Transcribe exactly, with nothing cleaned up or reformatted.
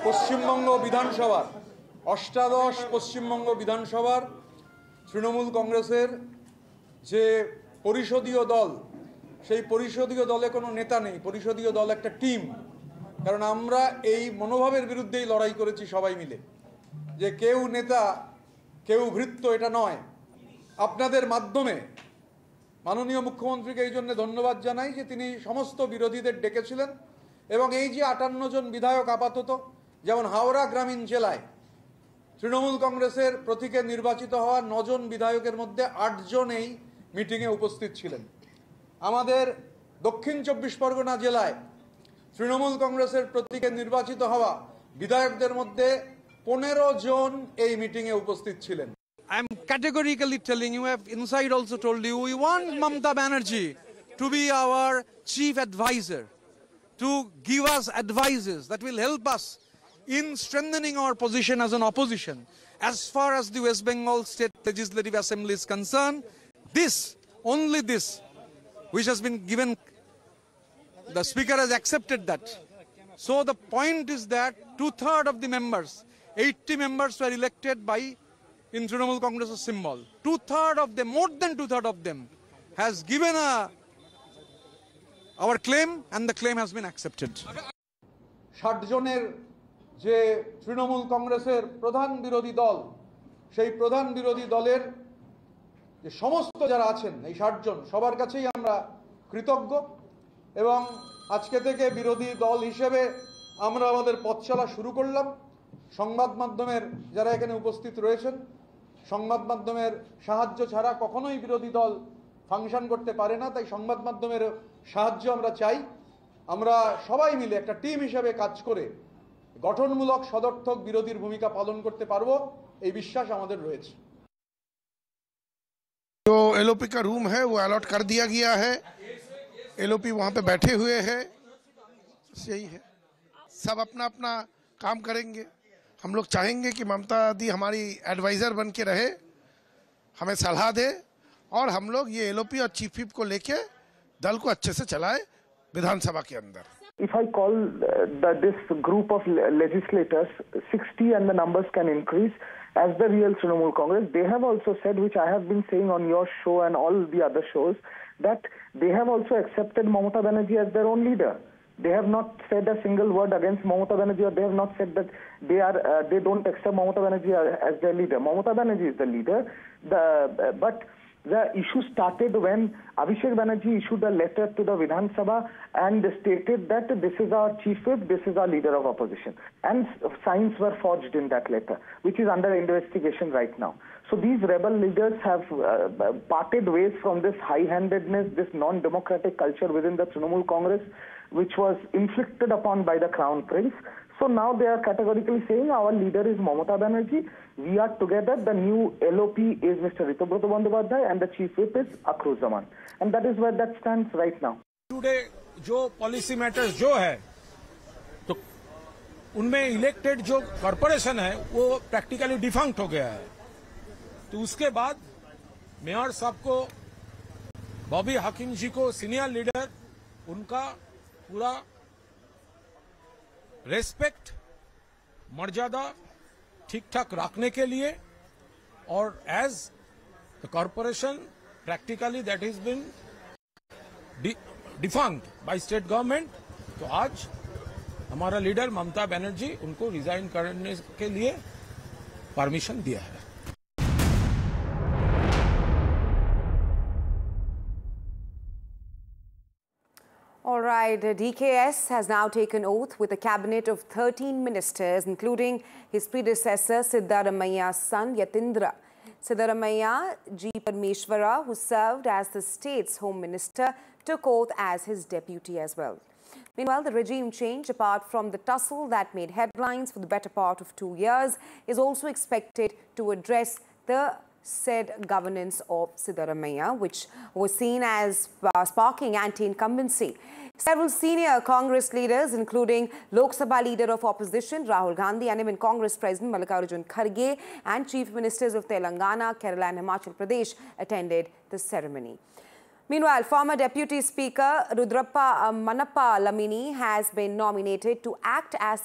পশ্চিমবঙ্গ বিধানসভার অষ্টাদশ পশ্চিমবঙ্গ বিধানসভার তৃণমূল কংগ্রেসের যে পরিষদীয় দল, সেই পরিষদীয় দলে কোনো নেতা নেই। পরিষদীয় দল একটা টিম। কারণ আমরা এই মনোভাবের বিরুদ্ধেই লড়াই করেছি সবাই মিলে, যে কেউ নেতা কেউ ভৃত্য, এটা নয়। আপনাদের মাধ্যমে মাননীয় মুখ্যমন্ত্রীকে এই জন্য ধন্যবাদ জানাই যে তিনি সমস্ত বিরোধীদের ডেকেছিলেন এবং এই যে আটান্ন জন বিধায়ক আপাতত, যেমন হাওড়া গ্রামীণ জেলায় তৃণমূল কংগ্রেসের প্রতীকে নির্বাচিত হওয়া নজন বিধায়কের মধ্যে আটজন এই মিটিংয়ে উপস্থিত ছিলেন। আমাদের দক্ষিণ চব্বিশ পরগনা জেলায় তৃণমূল কংগ্রেসের প্রতীকে নির্বাচিত হওয়া বিধায়কদের মধ্যে পনেরো জন এই মিটিংয়ে উপস্থিত ছিলেন। I am categorically telling you, I have inside also told you, we want Mamata Banerjee to be our chief advisor, to give us advices that will help us in strengthening our position as an opposition. As far as the West Bengal State Legislative Assembly is concerned, this, only this, which has been given, the Speaker has accepted that. So the point is that two-thirds of the members, eighty members were elected by in Trinamool Congress's symbol. Two-thirds of them, more than two-thirds of them, has given a, our claim, and the claim has been accepted. ষাট জনের যে তৃণমূল কংগ্রেসের প্রধান বিরোধী দল, সেই প্রধান বিরোধী দলের যে সমস্ত যারা আছেন, এই ষাট জন সবার কাছেই আমরা কৃতজ্ঞ এবং আজকে থেকে বিরোধী দল হিসেবে আমরা আমাদের পথ চলা শুরু করলাম। সংবাদ মাধ্যমের যারা এখানে উপস্থিত রয়েছেন, সংবাদ মাধ্যমের সাহায্য ছাড়া কখনোই বিরোধী দল ফাংশন করতে পারে না, তাই সংবাদ মাধ্যমের সাহায্য আমরা চাই। আমরা সবাই মিলে একটা টিম হিসেবে কাজ করে গঠনমূলক সদর্থক বিরোধীর ভূমিকা পালন করতে পারবো, এই বিশ্বাস আমাদের রয়েছে। जो एलओपी का रूम है वो अलॉट कर दिया गया है, एलओपी वहाँ पे बैठे हुए हैं, यही है। सब अपना अपना काम करेंगे। हम लोग चाहेंगे कि ममता दी हमारी एडवाइज़र बन के रहे, हमें सलाह दे और हम लोग ये एलओपी और चीफ व्हिप को लेके दल को अच्छे से चलाए विधानसभा के अंदर। If I call uh, the, this group of legislators sixty and the numbers can increase as the real Trinamool Congress, they have also said, which I have been saying on your show and all the other shows, that they have also accepted Mamata Banerjee as their own leader. They have not said a single word against Mamata Banerjee, or they have not said that they are uh, they don't accept Mamata Banerjee as their leader. Mamata Banerjee is the leader. The uh, but the issue started when Abhishek Banerjee issued a letter to the Vidhan Sabha and stated that this is our chief whip, this is our leader of opposition. And signs were forged in that letter, which is under investigation right now. So these rebel leaders have uh, parted ways from this high-handedness, this non-democratic culture within the Trinamool Congress, which was inflicted upon by the Crown Prince. So now they are categorically saying our leader is Mamata Banerjee. We are together. The new L O P is Mister Ritubroto Bandyopadhyay and the chief whip is Akhruz Zaman. And that is where that stands right now. Today, जो policy matters जो है, तो उनमें elected जो corporation है वो practically defunct हो गया है। तो उसके बाद मेयर साहब को, बॉबी हकीम जी को सीनियर लीडर, उनका पूरा रेस्पेक्ट, मर्यादा ठीक ठाक रखने के लिए और as the corporation practically that is been defunct by state government, तो आज हमारा लीडर ममता बनर्जी उनको रिजाइन करने के लिए परमिशन दिया है। All right, D K S has now taken oath with a cabinet of thirteen ministers, including his predecessor Siddaramaia's son Yatindra. Siddaramaiah G. Parmeshwara, who served as the state's home minister, took oath as his deputy as well. Meanwhile, the regime change, apart from the tussle that made headlines for the better part of two years, is also expected to address the said governance of Siddaramaiah, which was seen as uh, sparking anti-incumbency. Several senior Congress leaders, including Lok Sabha leader of opposition Rahul Gandhi and even Congress President Mallikarjun Kharge and chief ministers of Telangana, Kerala and Himachal Pradesh attended the ceremony. Meanwhile, former Deputy Speaker Rudrappa Manappa Lamini has been nominated to act as